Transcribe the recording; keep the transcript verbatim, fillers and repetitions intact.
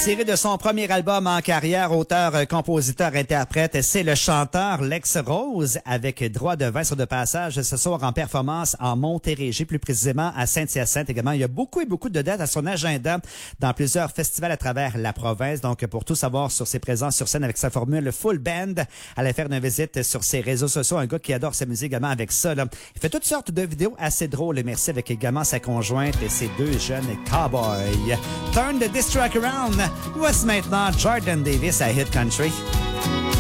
Tiré de son premier album en carrière, auteur, compositeur, interprète, c'est le chanteur Lex Rose avec droit de vin sur de passage ce soir en performance en Montérégie, plus précisément à Saint-Hyacinthe également. Il y a beaucoup et beaucoup de dates à son agenda dans plusieurs festivals à travers la province. Donc, pour tout savoir sur ses présences sur scène avec sa formule full band, allez faire une visite sur ses réseaux sociaux. Un gars qui adore sa musique également avec ça, là. Il fait toutes sortes de vidéos assez drôles. Merci avec également sa conjointe et ses deux jeunes cowboys. Turn the diss track around. Voici maintenant Jordan Davis à Hit Country.